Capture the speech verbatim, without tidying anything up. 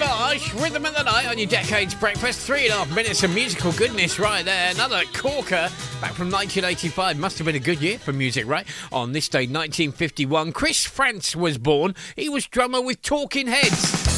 Mirage, Rhythm of the Night on your Decades Breakfast. Three and a half minutes of musical goodness right there. Another corker back from nineteen eighty-five. Must have been a good year for music, right? On this day, nineteen fifty-one, Chris Frantz was born. He was drummer with Talking Heads.